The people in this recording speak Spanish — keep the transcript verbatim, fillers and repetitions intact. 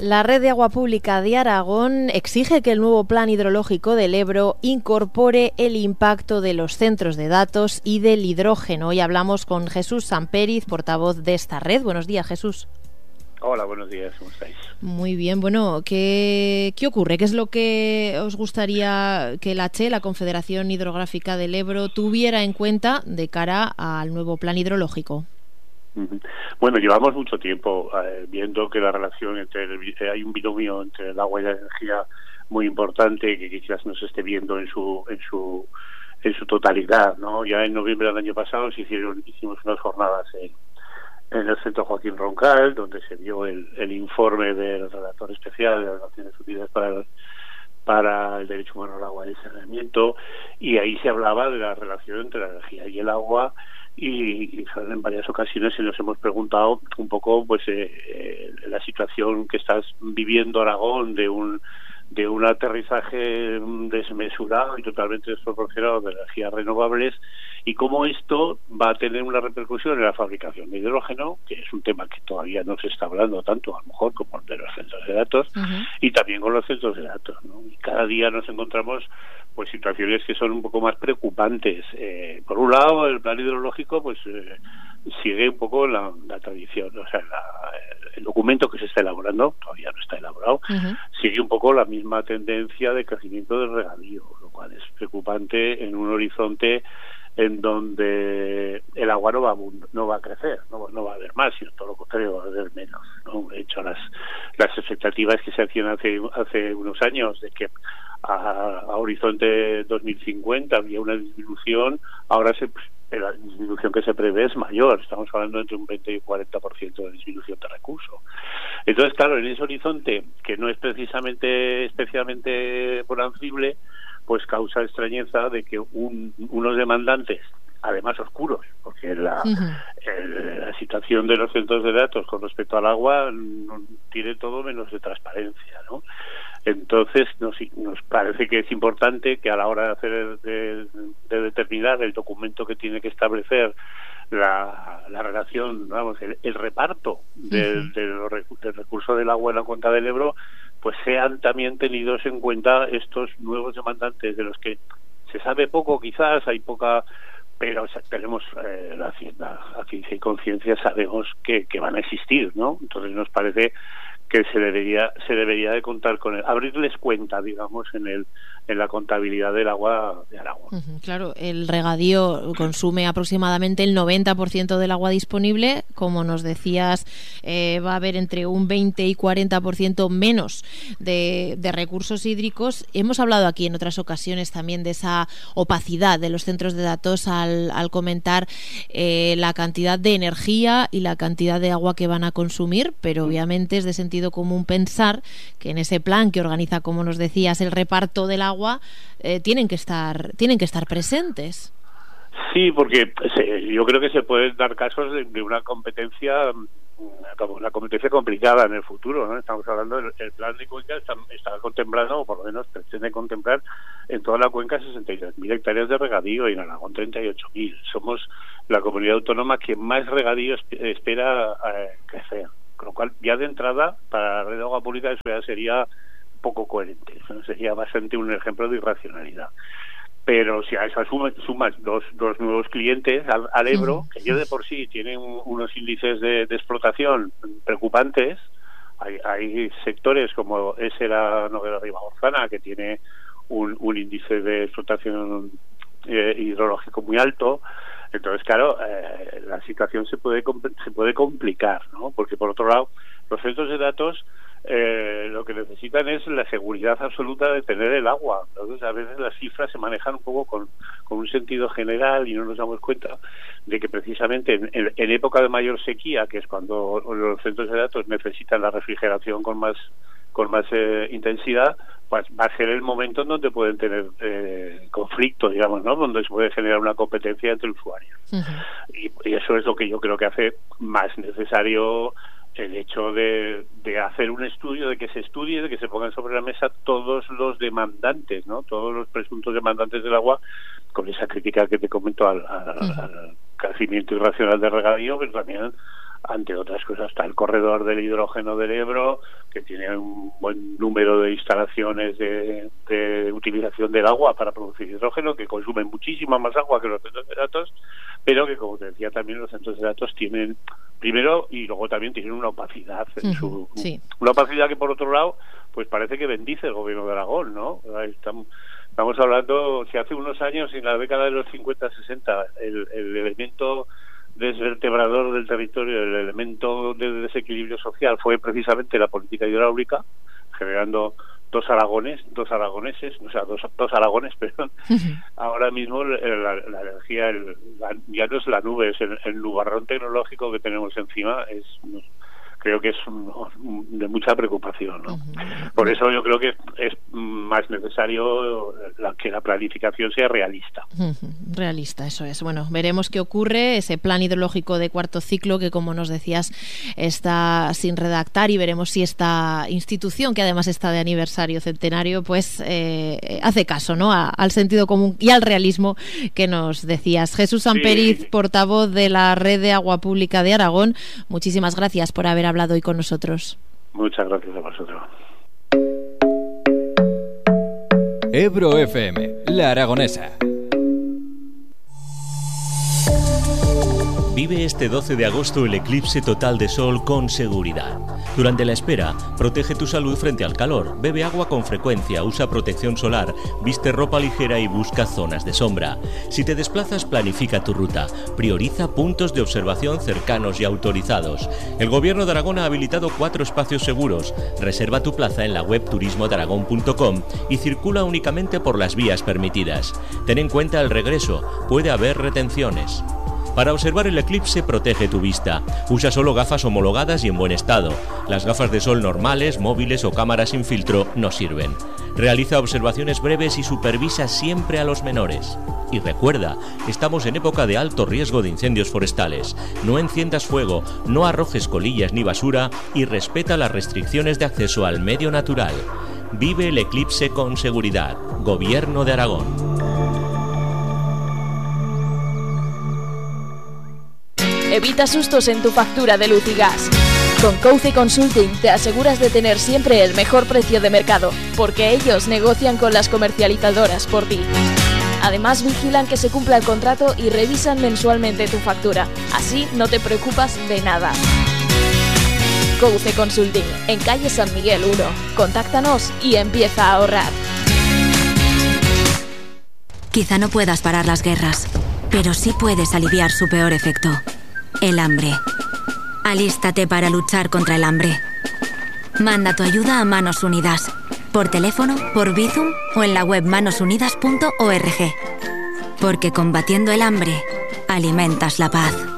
La Red de Agua Pública de Aragón exige que el nuevo Plan Hidrológico del Ebro incorpore el impacto de los centros de datos y del hidrógeno. Hoy hablamos con Jesús Samperiz, portavoz de esta red. Buenos días, Jesús. Hola, buenos días, ¿cómo estáis? Muy bien, bueno, ¿qué, qué ocurre? ¿Qué es lo que os gustaría que la CHE, la Confederación Hidrográfica del Ebro, tuviera en cuenta de cara al nuevo Plan Hidrológico? Bueno, llevamos mucho tiempo eh, viendo que la relación entre el, eh, hay un binomio entre el agua y la energía muy importante que quizás no se esté viendo en su en su en su totalidad, ¿no? Ya en noviembre del año pasado se hicieron hicimos unas jornadas en, en el Centro Joaquín Roncal, donde se vio el, el informe del relator especial de las Naciones Unidas para el, para el derecho humano al agua y el saneamiento, y ahí se hablaba de la relación entre la energía y el agua. Y, y en varias ocasiones nos hemos preguntado un poco pues eh, eh, la situación que estás viviendo Aragón de un de un aterrizaje desmesurado y totalmente desproporcionado de energías renovables, y cómo esto va a tener una repercusión en la fabricación de hidrógeno, que es un tema que todavía no se está hablando tanto, a lo mejor, como el de los centros de datos, uh-huh. y también con los centros de datos, ¿no? Y cada día nos encontramos pues situaciones que son un poco más preocupantes. Eh, por un lado, el plan hidrológico pues eh, sigue un poco la, la tradición, o sea, la, el documento que se está elaborando, todavía no está elaborado, uh-huh. sigue un poco la misma tendencia de crecimiento del regadío, lo cual es preocupante en un horizonte en donde el agua no va a, no va a crecer, no, no va a haber más, sino todo lo contrario, va a haber menos, ¿no? De hecho, las, las expectativas que se hacían hace, hace unos años de que a, a horizonte dos mil cincuenta había una disminución, ahora se, la disminución que se prevé es mayor, estamos hablando entre un veinte y un cuarenta por ciento de disminución de recursos. Entonces, claro, en ese horizonte, que no es precisamente especialmente bonancible, pues causa extrañeza de que un, unos demandantes, además oscuros, porque la, uh-huh. el, la situación de los centros de datos con respecto al agua no, tiene todo menos de transparencia, ¿no? Entonces nos, nos parece que es importante que a la hora de hacer de, de determinar el documento que tiene que establecer la, la relación, vamos, el, el reparto de, uh-huh. de los, del recurso del agua en la cuenca del Ebro, pues sean también tenidos en cuenta estos nuevos demandantes de los que se sabe poco, quizás hay poca, pero o sea, tenemos eh, la, la, la ciencia y conciencia, sabemos que, que van a existir, ¿no? Entonces nos parece que se debería se debería de contar con el, abrirles cuenta, digamos, en el en la contabilidad del agua de Aragón. Uh-huh, claro, el regadío consume aproximadamente el noventa por ciento del agua disponible. Como nos decías, eh, va a haber entre un veinte y cuarenta por ciento menos de, de recursos hídricos. Hemos hablado aquí en otras ocasiones también de esa opacidad de los centros de datos al, al comentar eh, la cantidad de energía y la cantidad de agua que van a consumir, pero obviamente es de sentido común pensar que en ese plan que organiza, como nos decías, el reparto del agua, agua eh, tienen que estar tienen que estar presentes. Sí, porque se, yo creo que se pueden dar casos de, de una competencia una, una competencia complicada en el futuro, ¿no? Estamos hablando del el plan de cuenca está, está contemplando, o por lo menos pretende contemplar en toda la cuenca sesenta y tres mil hectáreas de regadío y en Aragón treinta y ocho mil. Somos la comunidad autónoma que más regadío espera eh, crecer, con lo cual ya de entrada para la red de agua pública eso ya sería poco coherente, ¿no? Sería bastante un ejemplo de irracionalidad. Pero si a eso sumas, sumas dos, dos nuevos clientes al, al Ebro, que ya de por sí tienen unos índices de, de explotación preocupantes, hay, hay sectores como ese la Noguera Ribagorzana, que tiene un, un índice de explotación eh, hidrológico muy alto. Entonces, claro, eh, la situación se puede se puede complicar, ¿no? Porque por otro lado, los centros de datos Eh, lo que necesitan es la seguridad absoluta de tener el agua. Entonces, a veces las cifras se manejan un poco con, con un sentido general y no nos damos cuenta de que precisamente en, en, en época de mayor sequía, que es cuando los centros de datos necesitan la refrigeración con más con más eh, intensidad, pues va a ser el momento en donde pueden tener eh, conflicto, digamos, ¿no? Donde se puede generar una competencia entre usuarios. Uh-huh. Y, y eso es lo que yo creo que hace más necesario el hecho de, de hacer un estudio, de que se estudie, de que se pongan sobre la mesa todos los demandantes, ¿no? Todos los presuntos demandantes del agua, con esa crítica que te comento al, al, uh-huh. al crecimiento irracional de regadío, pero también Entre otras cosas está el corredor del hidrógeno del Ebro, que tiene un buen número de instalaciones de, de utilización del agua para producir hidrógeno, que consumen muchísima más agua que los centros de datos, pero que, como te decía, también los centros de datos tienen, primero, y luego también tienen una opacidad en uh-huh, su sí. una opacidad que, por otro lado, pues parece que bendice el gobierno de Aragón, ¿no? Estamos, estamos hablando, si hace unos años, en la década de los cincuenta sesenta, el, el elemento desvertebrador del territorio, el elemento de desequilibrio social fue precisamente la política hidráulica, generando dos aragones, dos aragoneses, o sea, dos, dos aragones, perdón. Uh-huh. Ahora mismo la, la energía, el, la, ya no es la nube, es el, el nubarrón tecnológico que tenemos encima, es creo que es un, de mucha preocupación, ¿no? Uh-huh. Por eso yo creo que es más necesario la, que la planificación sea realista. Uh-huh. Realista, eso es. Bueno, veremos qué ocurre, ese plan hidrológico de cuarto ciclo que, como nos decías, está sin redactar, y veremos si esta institución, que además está de aniversario centenario, pues eh, hace caso, ¿no?, a, al sentido común y al realismo que nos decías. Jesús Amperiz, sí. portavoz de la Red de Agua Pública de Aragón, muchísimas gracias por haber hablado hoy con nosotros. Muchas gracias a vosotros. Ebro F M, La Aragonesa. Vive este doce de agosto el eclipse total de sol con seguridad. Durante la espera, protege tu salud frente al calor, bebe agua con frecuencia, usa protección solar, viste ropa ligera y busca zonas de sombra. Si te desplazas, planifica tu ruta, prioriza puntos de observación cercanos y autorizados. El Gobierno de Aragón ha habilitado cuatro espacios seguros. Reserva tu plaza en la web turismo de aragón punto com y circula únicamente por las vías permitidas. Ten en cuenta el regreso, puede haber retenciones. Para observar el eclipse, protege tu vista. Usa solo gafas homologadas y en buen estado. Las gafas de sol normales, móviles o cámaras sin filtro no sirven. Realiza observaciones breves y supervisa siempre a los menores. Y recuerda, estamos en época de alto riesgo de incendios forestales. No enciendas fuego, no arrojes colillas ni basura y respeta las restricciones de acceso al medio natural. Vive el eclipse con seguridad. Gobierno de Aragón. Evita sustos en tu factura de luz y gas. Con Couce Consulting te aseguras de tener siempre el mejor precio de mercado, porque ellos negocian con las comercializadoras por ti. Además, vigilan que se cumpla el contrato y revisan mensualmente tu factura. Así no te preocupas de nada. Couce Consulting, en calle San Miguel uno. Contáctanos y empieza a ahorrar. Quizá no puedas parar las guerras, pero sí puedes aliviar su peor efecto. El hambre. Alístate para luchar contra el hambre. Manda tu ayuda a Manos Unidas, por teléfono, por Bizum o en la web manos unidas punto org. Porque combatiendo el hambre, alimentas la paz.